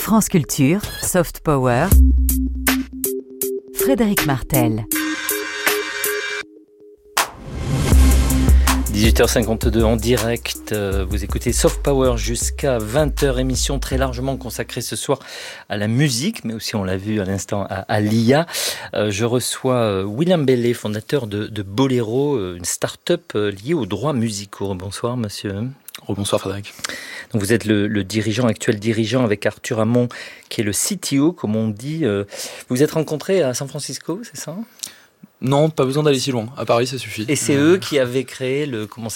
France Culture, Soft Power, Frédéric Martel. 18h52 en direct, vous écoutez Soft Power jusqu'à 20h, émission très largement consacrée ce soir à la musique, mais aussi on l'a vu à l'instant à l'IA. Je reçois William Bellet, fondateur de Bolero, une start-up liée aux droits musicaux. Bonsoir monsieur. Bonsoir Frédéric. Donc vous êtes le actuel dirigeant avec Arthur Hamon, qui est le CTO, comme on dit. Vous vous êtes rencontrés à San Francisco, c'est ça ? Non, pas besoin d'aller si loin. À Paris, ça suffit. Et c'est eux qui avaient créé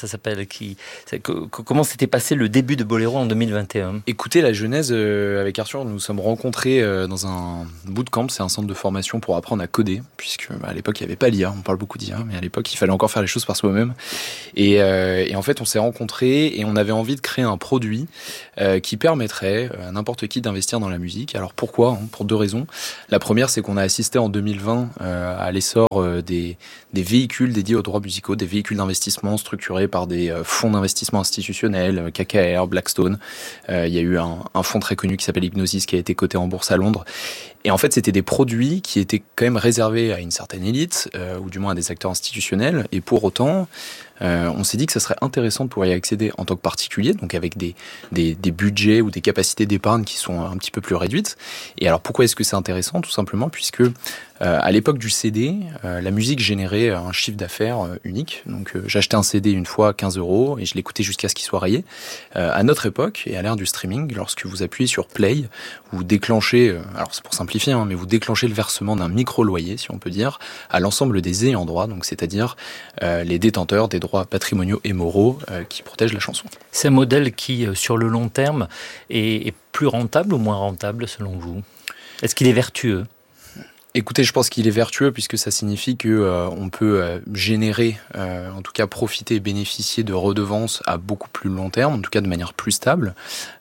comment s'était passé le début de Bolero en 2021 ? Écoutez, la genèse, avec Arthur, nous nous sommes rencontrés dans un bootcamp. C'est un centre de formation pour apprendre à coder, puisque à l'époque, il n'y avait pas l'IA. On parle beaucoup d'IA, mais à l'époque, il fallait encore faire les choses par soi-même. Et en fait, on s'est rencontrés et on avait envie de créer un produit qui permettrait à n'importe qui d'investir dans la musique. Alors pourquoi ? Pour deux raisons. La première, c'est qu'on a assisté en 2020 à l'essor des véhicules dédiés aux droits musicaux, des véhicules d'investissement structurés par des fonds d'investissement institutionnels, KKR, Blackstone. Il y a eu un fonds très connu qui s'appelle Hypnosis qui a été coté en bourse à Londres. Et en fait, c'était des produits qui étaient quand même réservés à une certaine élite, ou du moins à des acteurs institutionnels. Et pour autant, on s'est dit que ça serait intéressant de pouvoir y accéder en tant que particulier, donc avec des budgets ou des capacités d'épargne qui sont un petit peu plus réduites. Et alors pourquoi est-ce que c'est intéressant ? Tout simplement puisque à l'époque du CD, la musique générait un chiffre d'affaires unique. Donc j'achetais un CD une fois 15 € et je l'écoutais jusqu'à ce qu'il soit rayé. À notre époque et à l'ère du streaming, lorsque vous appuyez sur Play, vous déclenchez, alors c'est pour simplifier, mais vous déclenchez le versement d'un micro-loyer, si on peut dire, à l'ensemble des ayants droit, donc c'est-à-dire les détenteurs des droits patrimoniaux et moraux qui protègent la chanson. C'est un modèle qui, sur le long terme, est plus rentable ou moins rentable selon vous ? Est-ce qu'il est vertueux ? Écoutez, je pense qu'il est vertueux puisque ça signifie que on peut générer, en tout cas profiter et bénéficier de redevances à beaucoup plus long terme, en tout cas de manière plus stable.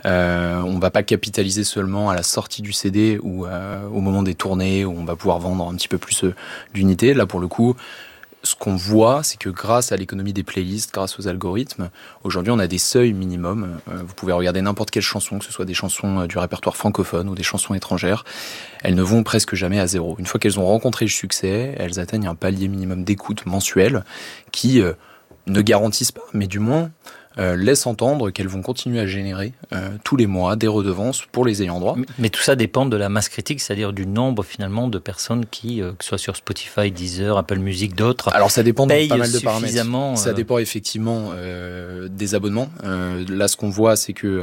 On va pas capitaliser seulement à la sortie du CD ou au moment des tournées où on va pouvoir vendre un petit peu plus d'unités. Là, pour le coup, ce qu'on voit, c'est que grâce à l'économie des playlists, grâce aux algorithmes, aujourd'hui on a des seuils minimums. Vous pouvez regarder n'importe quelle chanson, que ce soit des chansons du répertoire francophone ou des chansons étrangères, elles ne vont presque jamais à zéro. Une fois qu'elles ont rencontré le succès, elles atteignent un palier minimum d'écoute mensuel qui ne garantissent pas, mais du moins laisse entendre qu'elles vont continuer à générer tous les mois des redevances pour les ayants droit. Mais tout ça dépend de la masse critique, c'est-à-dire du nombre finalement de personnes qui, que ce soit sur Spotify, Deezer, Apple Music, d'autres, alors ça dépend de pas mal de paramètres. Ça dépend dépend effectivement des abonnements. Là, ce qu'on voit, c'est que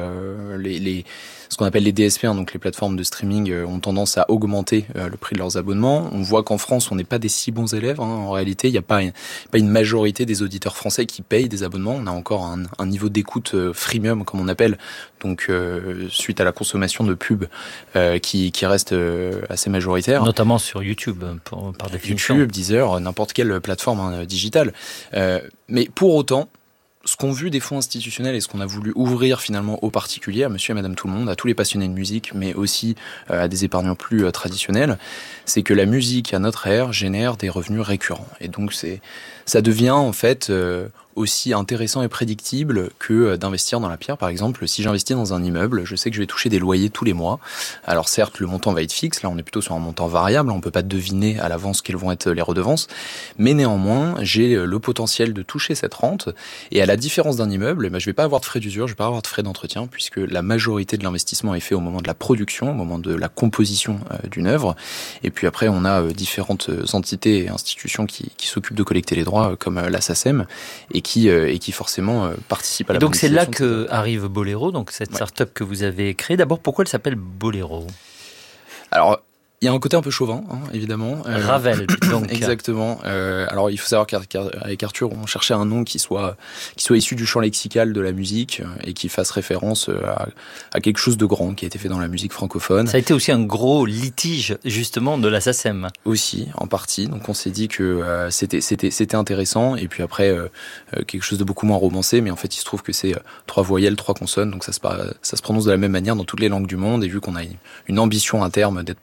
ce qu'on appelle les DSP, donc les plateformes de streaming, ont tendance à augmenter le prix de leurs abonnements. On voit qu'en France, on n'est pas des si bons élèves. En réalité, il n'y a pas une majorité des auditeurs français qui payent des abonnements. On a encore un niveau d'écoute freemium, comme on appelle, donc suite à la consommation de pubs qui reste assez majoritaire. Notamment sur YouTube, par définition. YouTube, Deezer, n'importe quelle plateforme digitale. Mais pour autant, ce qu'ont vu des fonds institutionnels et ce qu'on a voulu ouvrir finalement aux particuliers, à monsieur et madame tout le monde, à tous les passionnés de musique, mais aussi à des épargnants plus traditionnels, c'est que la musique à notre ère génère des revenus récurrents. Et donc ça devient en fait aussi intéressant et prédictible que d'investir dans la pierre. Par exemple, si j'investis dans un immeuble, je sais que je vais toucher des loyers tous les mois. Alors certes, le montant va être fixe, là on est plutôt sur un montant variable, on peut pas deviner à l'avance quelles vont être les redevances, mais néanmoins, j'ai le potentiel de toucher cette rente, et à la différence d'un immeuble, je vais pas avoir de frais d'usure, je vais pas avoir de frais d'entretien, puisque la majorité de l'investissement est fait au moment de la production, au moment de la composition d'une œuvre, et puis après on a différentes entités et institutions qui s'occupent de collecter les droits, comme la SACEM, et qui forcément participe à la donc c'est là que arrive Bolero, donc cette start-up que vous avez créée. D'abord, pourquoi elle s'appelle Bolero ? Alors, il y a un côté un peu chauvin, évidemment. Ravel, donc. Exactement. Alors, il faut savoir qu'avec Arthur, on cherchait un nom qui soit issu du champ lexical de la musique et qui fasse référence à quelque chose de grand qui a été fait dans la musique francophone. Ça a été aussi un gros litige, justement, de la SACEM. Aussi, en partie. Donc, on s'est dit que c'était intéressant. Et puis après, quelque chose de beaucoup moins romancé. Mais en fait, il se trouve que c'est 3 voyelles, 3 consonnes. Donc, ça se prononce de la même manière dans toutes les langues du monde. Et vu qu'on a une ambition à terme d'être présent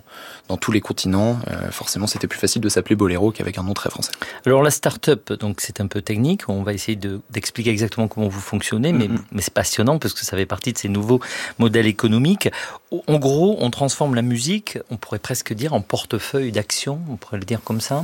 dans tous les continents. Forcément, c'était plus facile de s'appeler Boléro qu'avec un nom très français. Alors la start-up, donc c'est un peu technique. On va essayer d'expliquer exactement comment vous fonctionnez, mais c'est passionnant parce que ça fait partie de ces nouveaux modèles économiques. En gros, on transforme la musique, on pourrait presque dire, en portefeuille d'action. On pourrait le dire comme ça.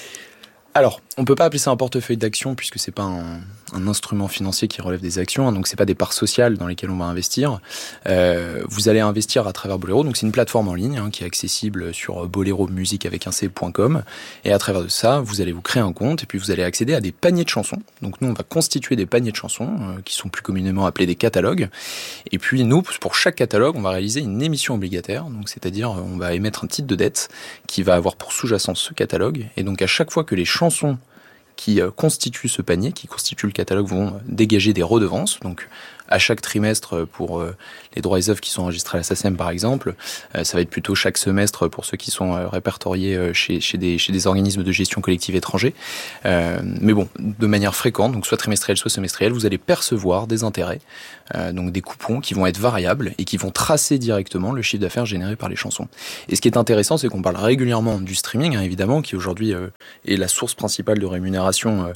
Alors, on peut pas appeler ça un portefeuille d'actions puisque c'est pas un instrument financier qui relève des actions, donc c'est pas des parts sociales dans lesquelles on va investir. Vous allez investir à travers Boléro, donc c'est une plateforme en ligne qui est accessible sur boleromusique avec un c.com, et à travers de ça, vous allez vous créer un compte et puis vous allez accéder à des paniers de chansons. Donc nous, on va constituer des paniers de chansons qui sont plus communément appelés des catalogues. Et puis nous, pour chaque catalogue, on va réaliser une émission obligataire, donc c'est-à-dire on va émettre un titre de dette qui va avoir pour sous-jacence ce catalogue, et donc à chaque fois que les chansons qui constituent ce panier, qui constituent le catalogue, vont dégager des redevances. Donc, à chaque trimestre pour les droits et œuvres qui sont enregistrés à la SACEM, par exemple. Ça va être plutôt chaque semestre pour ceux qui sont répertoriés chez des organismes de gestion collective étrangers. Mais bon, de manière fréquente, donc soit trimestrielle, soit semestrielle, vous allez percevoir des intérêts, donc des coupons qui vont être variables et qui vont tracer directement le chiffre d'affaires généré par les chansons. Et ce qui est intéressant, c'est qu'on parle régulièrement du streaming, évidemment, qui aujourd'hui est la source principale de rémunération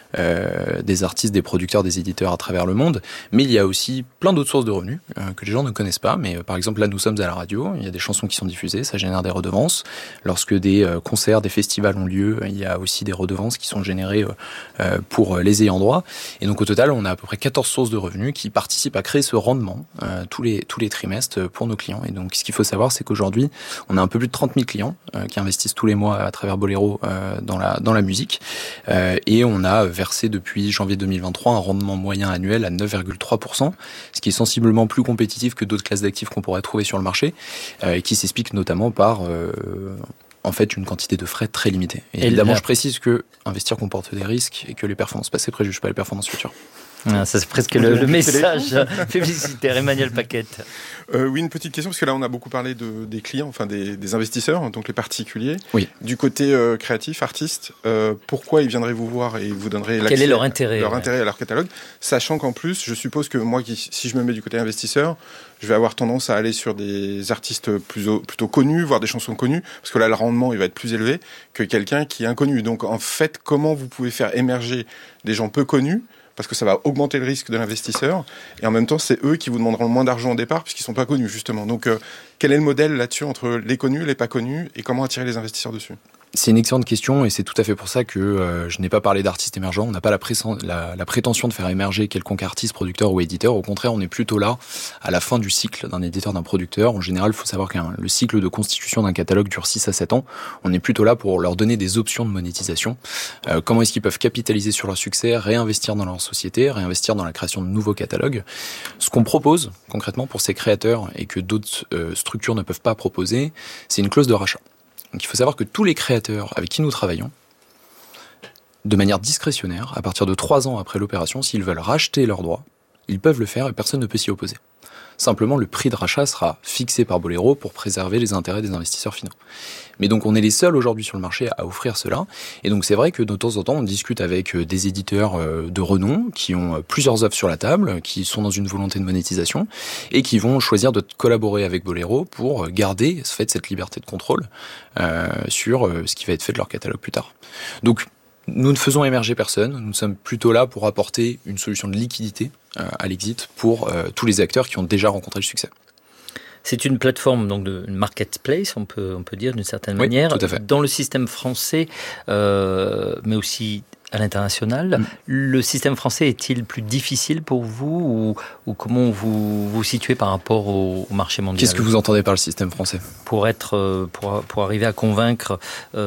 des artistes, des producteurs, des éditeurs à travers le monde, mais il y a aussi plein d'autres sources de revenus que les gens ne connaissent pas. Mais par exemple, là, nous sommes à la radio, il y a des chansons qui sont diffusées, ça génère des redevances. Lorsque des concerts, des festivals ont lieu, il y a aussi des redevances qui sont générées pour les ayants droit. Et donc au total, on a à peu près 14 sources de revenus qui participent à créer ce rendement tous les trimestres pour nos clients. Et donc ce qu'il faut savoir, c'est qu'aujourd'hui, on a un peu plus de 30 000 clients qui investissent tous les mois à travers Boléro dans la musique. Et on a versé depuis janvier 2023 un rendement moyen annuel à 9,3%, ce qui est sensiblement plus compétitif que d'autres classes d'actifs qu'on pourrait trouver sur le marché, et qui s'explique notamment par en fait une quantité de frais très limitée. Et évidemment, je précise que investir comporte des risques et que les performances passées préjugent pas les performances futures. Ah, ça c'est presque le message publicitaire. Emmanuel Paquette. Oui, une petite question, parce que là on a beaucoup parlé des clients, enfin des investisseurs, donc les particuliers. Oui. Du côté créatif, artiste, pourquoi ils viendraient vous voir et vous donneraient l'accès? Quel est leur intérêt? Leur intérêt à leur catalogue, sachant qu'en plus, je suppose que moi, si je me mets du côté investisseur, je vais avoir tendance à aller sur des artistes plutôt connus, voire des chansons connues, parce que là le rendement il va être plus élevé que quelqu'un qui est inconnu. Donc en fait, comment vous pouvez faire émerger des gens peu connus, parce que ça va augmenter le risque de l'investisseur, et en même temps, c'est eux qui vous demanderont le moins d'argent au départ, puisqu'ils ne sont pas connus, justement. Donc, quel est le modèle là-dessus entre les connus et les pas connus, et comment attirer les investisseurs dessus? C'est une excellente question, et c'est tout à fait pour ça que je n'ai pas parlé d'artistes émergents. On n'a pas la prétention de faire émerger quelconque artiste, producteur ou éditeur. Au contraire, on est plutôt là à la fin du cycle d'un éditeur, d'un producteur. En général, il faut savoir que le cycle de constitution d'un catalogue dure 6 à 7 ans. On est plutôt là pour leur donner des options de monétisation. Comment est-ce qu'ils peuvent capitaliser sur leur succès, réinvestir dans leur société, réinvestir dans la création de nouveaux catalogues. Ce qu'on propose concrètement pour ces créateurs et que d'autres structures ne peuvent pas proposer, c'est une clause de rachat. Donc il faut savoir que tous les créateurs avec qui nous travaillons, de manière discrétionnaire, à partir de 3 ans après l'opération, s'ils veulent racheter leurs droits, ils peuvent le faire et personne ne peut s'y opposer. Simplement, le prix de rachat sera fixé par Boléro pour préserver les intérêts des investisseurs finaux. Mais donc, on est les seuls aujourd'hui sur le marché à offrir cela. Et donc, c'est vrai que de temps en temps, on discute avec des éditeurs de renom qui ont plusieurs offres sur la table, qui sont dans une volonté de monétisation et qui vont choisir de collaborer avec Boléro pour garder cette liberté de contrôle sur ce qui va être fait de leur catalogue plus tard. Donc, nous ne faisons émerger personne, nous sommes plutôt là pour apporter une solution de liquidité à l'exit pour tous les acteurs qui ont déjà rencontré le succès. C'est une plateforme donc de marketplace, on peut dire d'une certaine manière. Tout à fait. Dans le système français, mais aussi à l'international, le système français est-il plus difficile pour vous ou comment vous vous situez par rapport au marché mondial? Qu'est-ce que vous entendez par le système français? Pour arriver à convaincre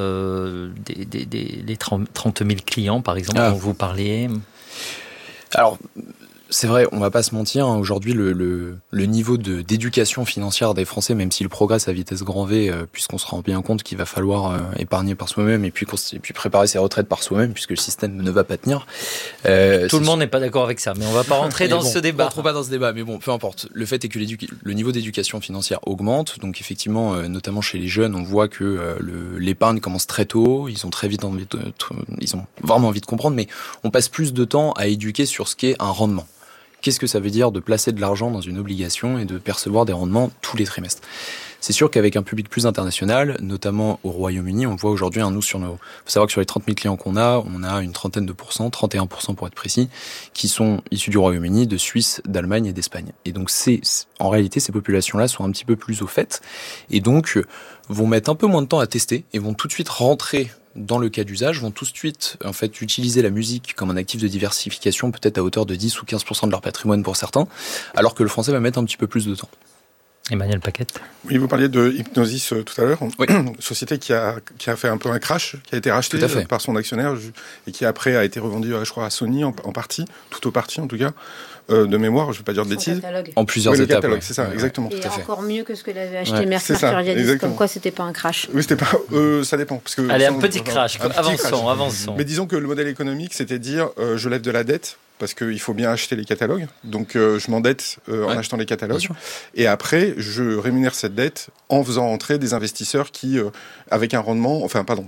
les 30 000 clients, par exemple, dont vous parliez. Alors, c'est vrai, on va pas se mentir, aujourd'hui le niveau d'éducation financière des Français, même s'il progresse à vitesse grand V, puisqu'on se rend bien compte qu'il va falloir épargner par soi-même et puis préparer ses retraites par soi-même, puisque le système ne va pas tenir. Tout le monde n'est pas d'accord avec ça, mais on va pas rentrer dans ce débat. On rentre pas dans ce débat, mais bon, peu importe. Le fait est que le niveau d'éducation financière augmente, donc effectivement, notamment chez les jeunes, on voit que l'épargne commence très tôt, ils ont vraiment envie de comprendre, mais on passe plus de temps à éduquer sur ce qu'est un rendement. Qu'est-ce que ça veut dire de placer de l'argent dans une obligation et de percevoir des rendements tous les trimestres? C'est sûr qu'avec un public plus international, notamment au Royaume-Uni, on voit aujourd'hui, faut savoir que sur les 30 000 clients qu'on a, on a une trentaine de pourcents, 31% pour être précis, qui sont issus du Royaume-Uni, de Suisse, d'Allemagne et d'Espagne. Et donc en réalité, ces populations-là sont un petit peu plus au fait, et donc vont mettre un peu moins de temps à tester, et vont tout de suite rentrer dans le cas d'usage, vont tout de suite en fait utiliser la musique comme un actif de diversification, peut-être à hauteur de 10 ou 15% de leur patrimoine pour certains, alors que le français va mettre un petit peu plus de temps. Emmanuel Paquette. Oui, vous parliez de Hypnosis tout à l'heure. Oui. Société qui a fait un peu un crash, qui a été rachetée par son actionnaire et qui après a été revendue, je crois, à Sony en partie, tout au parti en tout cas, de mémoire, je ne vais pas dire de bêtises. Catalogue. En plusieurs étapes. Le catalogue, c'est ça, exactement. Et tout à fait. encore mieux que ce que l'avait acheté Mercuriadis, exactement. comme quoi c'était pas un crash. Oui, c'était pas. Ça dépend. Parce que Allez, un petit crash. Avançons. Mais disons que le modèle économique, c'était de dire je lève de la dette. Parce qu'il faut bien acheter les catalogues. Donc, je m'endette en achetant les catalogues. Et après, je rémunère cette dette en faisant entrer des investisseurs qui, avec un rendement...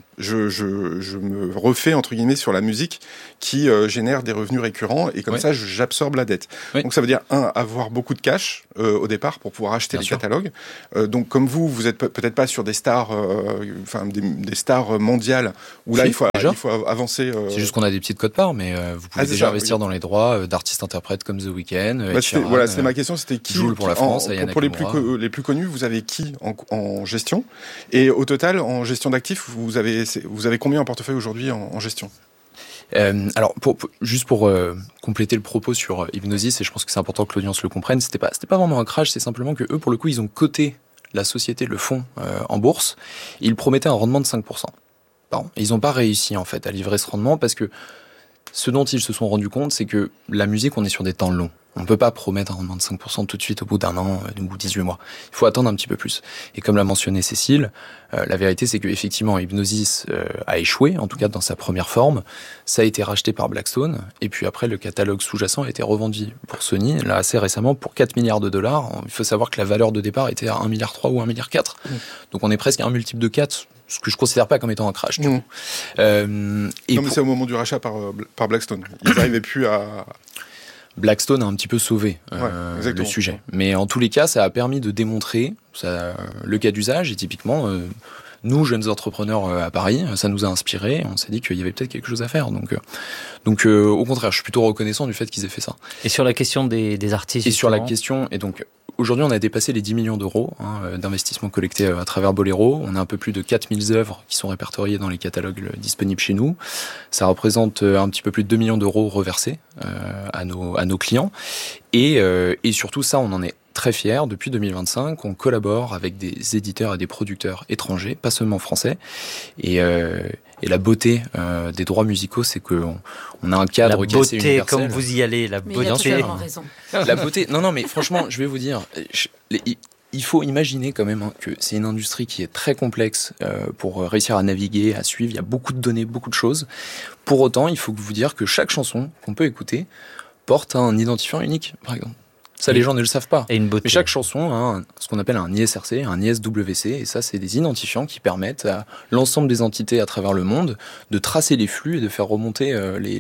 je me refais, entre guillemets, sur la musique qui génère des revenus récurrents. Et comme ça, j'absorbe la dette. Oui. Donc, ça veut dire, avoir beaucoup de cash au départ pour pouvoir acheter les catalogues. Donc, comme vous êtes peut-être pas sur des stars, des stars mondiales, où là, il faut avancer... C'est juste qu'on a des petites cotes-parts, mais vous pouvez déjà investir dans les droits d'artistes-interprètes comme The Weeknd. C'était ma question, c'était qui joue pour la France, pour les plus connus, vous avez qui en gestion? Et au total, en gestion d'actifs, vous avez combien en portefeuille aujourd'hui en gestion? Alors, juste pour compléter le propos sur Hypnosis, et je pense que c'est important que l'audience le comprenne, c'était pas vraiment un crash, c'est simplement que eux, pour le coup, ils ont coté la société, le fonds, en bourse. Ils promettaient un rendement de 5%. Ils n'ont pas réussi en fait à livrer ce rendement parce que ce dont ils se sont rendus compte, c'est que la musique, on est sur des temps longs. On ne peut pas promettre un rendement de 5% tout de suite au bout d'un an, au bout de 18 mois. Il faut attendre un petit peu plus. Et comme l'a mentionné Cécile, la vérité, c'est qu'effectivement, Hypnosis a échoué, en tout cas dans sa première forme. Ça a été racheté par Blackstone. Et puis après, le catalogue sous-jacent a été revendu pour Sony, là assez récemment, pour 4 milliards de dollars. Il faut savoir que la valeur de départ était à 1,3 milliard ou 1,4 milliard. Donc on est presque à un multiple de 4, ce que je considère pas comme étant un crash. Du coup. Mais c'est au moment du rachat par Blackstone. Ils n'arrivaient plus à... Blackstone a un petit peu sauvé le sujet. Mais en tous les cas, ça a permis de démontrer le cas d'usage. Et typiquement, nous, jeunes entrepreneurs à Paris, ça nous a inspiré. On s'est dit qu'il y avait peut-être quelque chose à faire. Donc au contraire, je suis plutôt reconnaissant du fait qu'ils aient fait ça. Et sur la question des artistes. Et sur la question, et donc aujourd'hui, on a dépassé les 10 millions d'euros d'investissement collecté à travers Boléro. On a un peu plus de 4000 œuvres qui sont répertoriées dans les catalogues disponibles chez nous. Ça représente un petit peu plus de 2 millions d'euros reversés à nos clients. Et surtout, ça, on en est très fiers. Depuis 2025, on collabore avec des éditeurs et des producteurs étrangers, pas seulement français. Et la beauté des droits musicaux, c'est qu'on a un cadre qui est assez universel. Comme vous y allez, la beauté. Il a totalement raison. La beauté, non, mais franchement, je vais vous dire, il faut imaginer quand même que c'est une industrie qui est très complexe pour réussir à naviguer, à suivre. Il y a beaucoup de données, beaucoup de choses. Pour autant, il faut vous dire que chaque chanson qu'on peut écouter porte un identifiant unique, par exemple. Ça, les gens ne le savent pas. Et une beauté. Mais chaque chanson a ce qu'on appelle un ISRC, un ISWC, et ça, c'est des identifiants qui permettent à l'ensemble des entités à travers le monde de tracer les flux et de faire remonter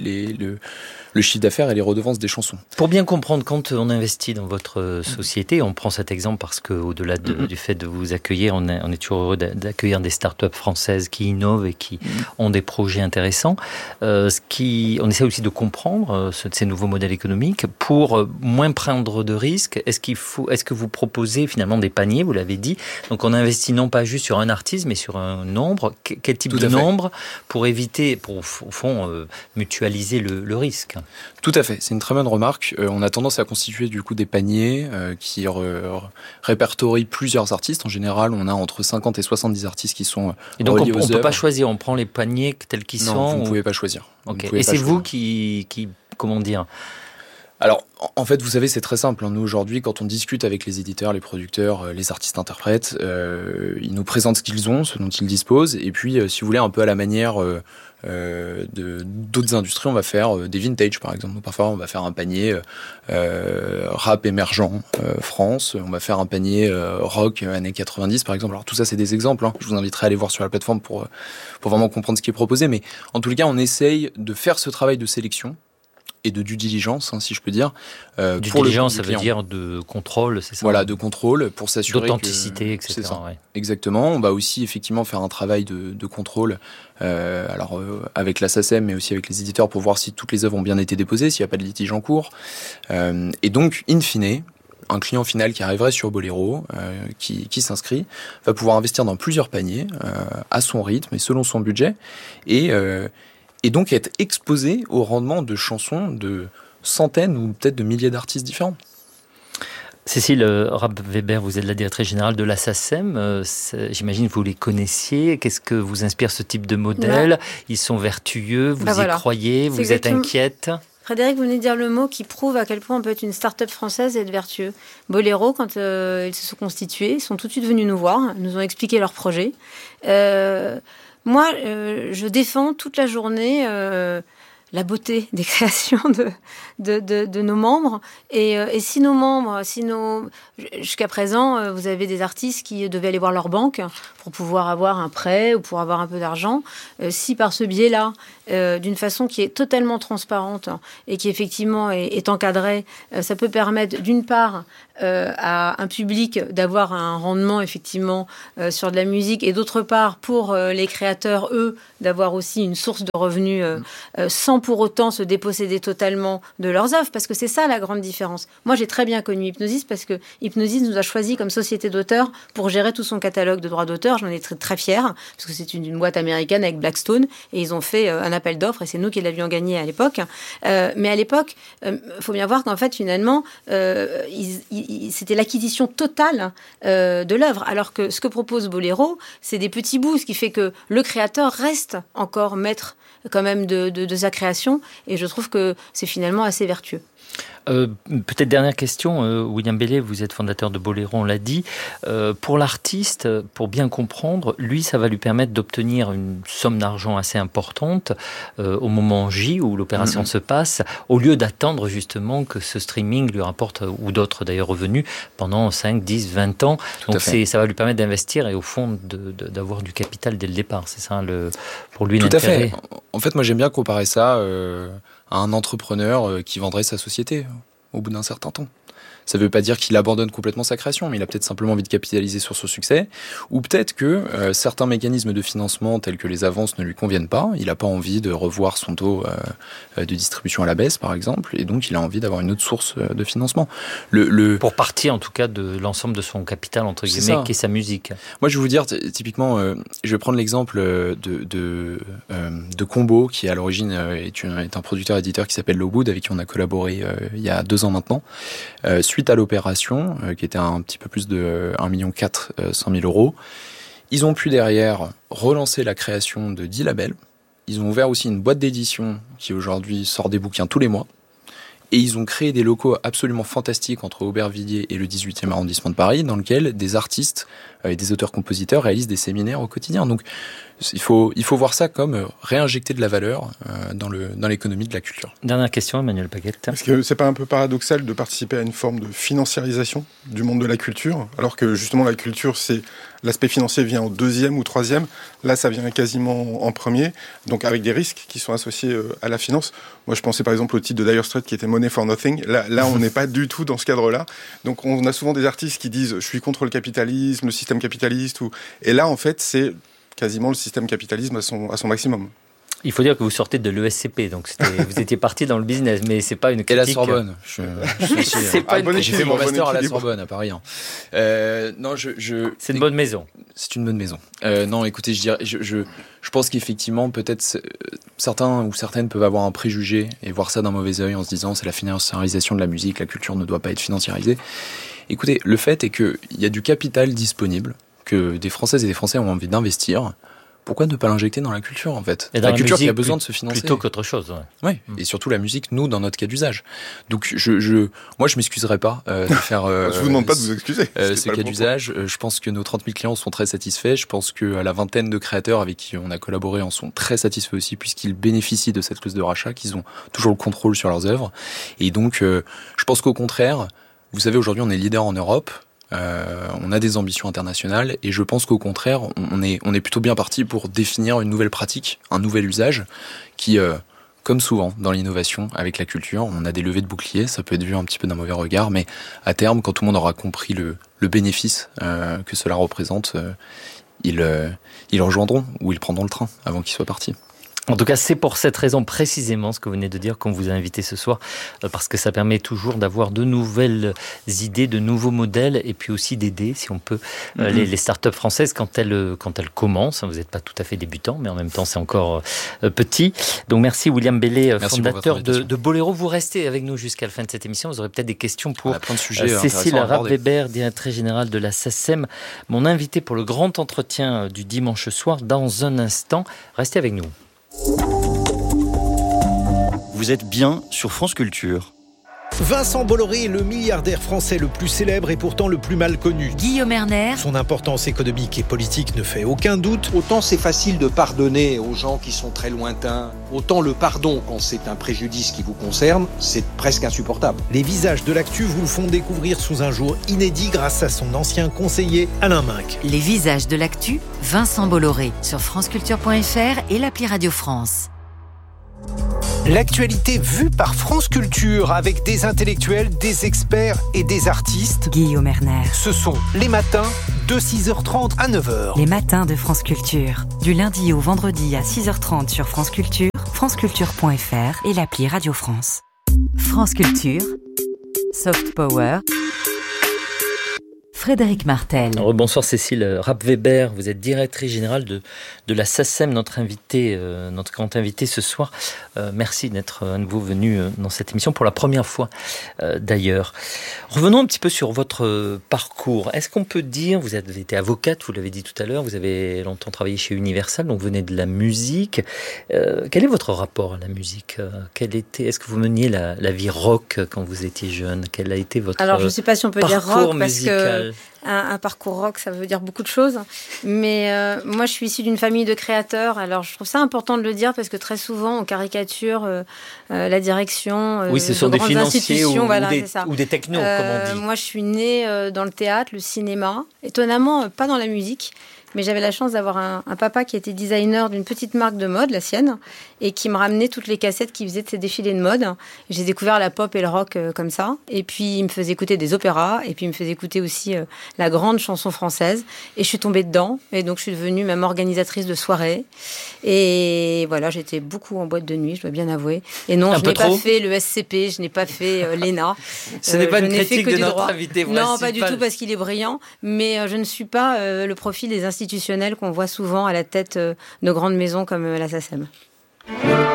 le chiffre d'affaires et les redevances des chansons. Pour bien comprendre, quand on investit dans votre société, on prend cet exemple parce qu'au-delà du fait de vous accueillir, on est toujours heureux d'accueillir des startups françaises qui innovent et qui ont des projets intéressants. On essaie aussi de comprendre ces nouveaux modèles économiques pour moins prendre de risques. Est-ce que vous proposez finalement des paniers, vous l'avez dit, donc on investit non pas juste sur un artiste, mais sur un nombre. Quel type de nombre pour éviter, au fond, mutualiser le risque? Tout à fait, c'est une très bonne remarque. On a tendance à constituer du coup des paniers qui répertorient plusieurs artistes. En général, on a entre 50 et 70 artistes qui sont et donc on ne peut pas choisir, on prend les paniers tels qu'ils sont. Non, vous ne pouvez pas choisir. Okay. Et c'est vous qui comment dire? Alors, en fait, vous savez, c'est très simple. Nous, aujourd'hui, quand on discute avec les éditeurs, les producteurs, les artistes-interprètes, ils nous présentent ce qu'ils ont, ce dont ils disposent. Et puis, si vous voulez, un peu à la manière d'autres industries, on va faire des vintage, par exemple. Donc, parfois, on va faire un panier rap émergent France. On va faire un panier rock années 90, par exemple. Alors, tout ça, c'est des exemples. Je vous inviterai à aller voir sur la plateforme pour vraiment comprendre ce qui est proposé. Mais en tous les cas, on essaye de faire ce travail de sélection et de due diligence, si je peux dire. Due diligence, ça veut dire de contrôle, c'est ça? Voilà, de contrôle pour s'assurer d'authenticité, etc. C'est ça. Ouais. Exactement. On va aussi effectivement faire un travail de contrôle, avec la SACEM, mais aussi avec les éditeurs pour voir si toutes les œuvres ont bien été déposées, s'il n'y a pas de litige en cours. Et donc, in fine, un client final qui arriverait sur Bolero, qui s'inscrit, va pouvoir investir dans plusieurs paniers, à son rythme et selon son budget, et donc être exposé au rendement de chansons de centaines ou peut-être de milliers d'artistes différents. Cécile Rapp-Weber, vous êtes la directrice générale de la SACEM. J'imagine que vous les connaissiez. Qu'est-ce que vous inspire ce type de modèle? Ils sont vertueux, vous y croyez, vous êtes inquiète? Frédéric, vous venez de dire le mot qui prouve à quel point on peut être une start-up française et être vertueux. Bolero, quand ils se sont constitués, ils sont tout de suite venus nous voir, nous ont expliqué leur projet. Moi, je défends toute la journée la beauté des créations de nos membres. Et si nos membres, jusqu'à présent, vous avez des artistes qui devaient aller voir leur banque pour pouvoir avoir un prêt ou pour avoir un peu d'argent. Si par ce biais-là, d'une façon qui est totalement transparente et qui effectivement est encadrée, ça peut permettre d'une part à un public d'avoir un rendement effectivement sur de la musique et d'autre part pour les créateurs, eux, d'avoir aussi une source de revenus sans pour autant se déposséder totalement de leurs œuvres, parce que c'est ça la grande différence. Moi, j'ai très bien connu Hipgnosis parce que Hipgnosis nous a choisi comme société d'auteurs pour gérer tout son catalogue de droits d'auteur. J'en ai très, très fière, parce que c'est une boîte américaine avec Blackstone, et ils ont fait un appel d'offres, et c'est nous qui l'avions gagné à l'époque. Mais à l'époque, faut bien voir qu'en fait, finalement, c'était l'acquisition totale de l'œuvre, alors que ce que propose Bolero, c'est des petits bouts, ce qui fait que le créateur reste encore maître quand même de sa création, et je trouve que c'est finalement assez vertueux. Peut-être dernière question, William Bellet, vous êtes fondateur de Bolero, on l'a dit. Pour l'artiste, pour bien comprendre, lui, ça va lui permettre d'obtenir une somme d'argent assez importante au moment J où l'opération se passe, au lieu d'attendre justement que ce streaming lui rapporte, ou d'autres d'ailleurs revenus, pendant 5, 10, 20 ans. Donc ça va lui permettre d'investir et au fond d'avoir du capital dès le départ. C'est ça pour lui l'intérêt. Tout à fait. En fait, moi j'aime bien comparer ça à un entrepreneur qui vendrait sa société au bout d'un certain temps. Ça ne veut pas dire qu'il abandonne complètement sa création, mais il a peut-être simplement envie de capitaliser sur son succès, ou peut-être que certains mécanismes de financement tels que les avances ne lui conviennent pas, il n'a pas envie de revoir son taux de distribution à la baisse par exemple, et donc il a envie d'avoir une autre source de financement. Pour partir en tout cas de l'ensemble de son capital, entre guillemets, qui est sa musique. Moi je vais vous dire, typiquement, je vais prendre l'exemple de Combo, qui à l'origine est un producteur-éditeur qui s'appelle Lowood, avec qui on a collaboré il y a 2 ans maintenant. Suite à l'opération, qui était un petit peu plus de 1,4 million 100 000 euros, ils ont pu derrière relancer la création de 10 labels. Ils ont ouvert aussi une boîte d'édition qui aujourd'hui sort des bouquins tous les mois. Et ils ont créé des locaux absolument fantastiques entre Aubervilliers et le 18e arrondissement de Paris, dans lequel des artistes et des auteurs-compositeurs réalisent des séminaires au quotidien. Donc il faut voir ça comme réinjecter de la valeur dans l'économie de la culture. Dernière question, Emmanuel Paquette. Est-ce que c'est pas un peu paradoxal de participer à une forme de financiarisation du monde de la culture, alors que justement la culture, c'est l'aspect financier vient au 2e ou 3e, là ça vient quasiment en premier, donc avec des risques qui sont associés à la finance. Moi je pensais par exemple au titre de Dire Straits qui était Money for Nothing, là on n'est pas du tout dans ce cadre-là, donc on a souvent des artistes qui disent je suis contre le capitalisme, le système capitaliste, et là en fait c'est quasiment le système capitalisme à son maximum. Il faut dire que vous sortez de l'ESCP, donc vous étiez parti dans le business, mais c'est pas une critique. Et la Sorbonne. J'ai fait mon master à la Sorbonne à Paris. Non, c'est une bonne maison. C'est une bonne maison. Non, écoutez, je pense qu'effectivement, peut-être certains ou certaines peuvent avoir un préjugé et voir ça d'un mauvais œil en se disant c'est la financiarisation de la musique, la culture ne doit pas être financiarisée. Écoutez, le fait est qu'il y a du capital disponible que des Françaises et des Français ont envie d'investir. Pourquoi ne pas l'injecter dans la culture, en fait ? La culture qui a besoin de se financer. Plutôt qu'autre chose. Oui, et surtout la musique, nous, dans notre cas d'usage. Donc, moi, je m'excuserai pas de faire... je vous demande pas de vous excuser. Ce cas d'usage. Je pense que nos 30 000 clients sont très satisfaits. Je pense que la vingtaine de créateurs avec qui on a collaboré en sont très satisfaits aussi, puisqu'ils bénéficient de cette clause de rachat, qu'ils ont toujours le contrôle sur leurs œuvres. Et donc, je pense qu'au contraire, vous savez, aujourd'hui, on est leader en Europe. On a des ambitions internationales et je pense qu'au contraire, on est plutôt bien parti pour définir une nouvelle pratique, un nouvel usage qui comme souvent dans l'innovation avec la culture, on a des levées de boucliers, ça peut être vu un petit peu d'un mauvais regard, mais à terme, quand tout le monde aura compris le bénéfice que cela représente, ils rejoindront ou ils prendront le train avant qu'ils soient partis. En tout cas, c'est pour cette raison précisément ce que vous venez de dire qu'on vous a invité ce soir, parce que ça permet toujours d'avoir de nouvelles idées, de nouveaux modèles, et puis aussi d'aider, si on peut, les startups françaises quand elles commencent. Vous n'êtes pas tout à fait débutant, mais en même temps, c'est encore petit. Donc merci William Bellet, fondateur de Boléro. Vous restez avec nous jusqu'à la fin de cette émission. Vous aurez peut-être des questions pour Cécile Rapp-Weber, directrice générale de la SACEM, mon invité pour le grand entretien du dimanche soir dans un instant. Restez avec nous. Vous êtes bien sur France Culture. Vincent Bolloré est le milliardaire français le plus célèbre et pourtant le plus mal connu. Guillaume Erner. Son importance économique et politique ne fait aucun doute. Autant c'est facile de pardonner aux gens qui sont très lointains, autant le pardon, quand c'est un préjudice qui vous concerne, c'est presque insupportable. Les visages de l'actu vous le font découvrir sous un jour inédit grâce à son ancien conseiller Alain Minc. Les visages de l'actu, Vincent Bolloré, sur franceculture.fr et l'appli Radio France. L'actualité vue par France Culture avec des intellectuels, des experts et des artistes. Guillaume Erner. Ce sont les matins de 6h30 à 9h. Les matins de France Culture. Du lundi au vendredi à 6h30 sur France Culture, franceculture.fr et l'appli Radio France. France Culture. Soft Power. Frédéric Martel. Bonsoir Cécile Rapp-Weber, vous êtes directrice générale de la SACEM, notre grand invité ce soir. Merci d'être à nouveau venu dans cette émission pour la première fois d'ailleurs. Revenons un petit peu sur votre parcours. Est-ce qu'on peut dire, vous avez été avocate, vous l'avez dit tout à l'heure, vous avez longtemps travaillé chez Universal, donc vous venez de la musique. Quel est votre rapport à la musique ? Est-ce que vous meniez la vie rock quand vous étiez jeune ? Quel a été votre Alors je ne sais pas si on peut dire rock musical. Parce que un parcours rock, ça veut dire beaucoup de choses. Mais moi, je suis issue d'une famille de créateurs. Alors, je trouve ça important de le dire parce que très souvent, on caricature la direction oui, ce sont des financiers ou des technos, comme on dit. Moi, je suis née dans le théâtre, le cinéma. Étonnamment, pas dans la musique. Mais j'avais la chance d'avoir un papa qui était designer d'une petite marque de mode, la sienne, et qui me ramenait toutes les cassettes qui faisaient de ces défilés de mode. J'ai découvert la pop et le rock comme ça. Et puis, il me faisait écouter des opéras, et puis il me faisait écouter aussi la grande chanson française. Et je suis tombée dedans, et donc je suis devenue même organisatrice de soirées. Et voilà, j'étais beaucoup en boîte de nuit, je dois bien avouer. Et non, je n'ai pas fait le SCP, je n'ai pas fait l'ENA. Ce n'est pas une critique de notre invité. Non, pas du tout, parce qu'il est brillant. Mais je ne suis pas le profil des institutionnels qu'on voit souvent à la tête de grandes maisons comme la SACEM.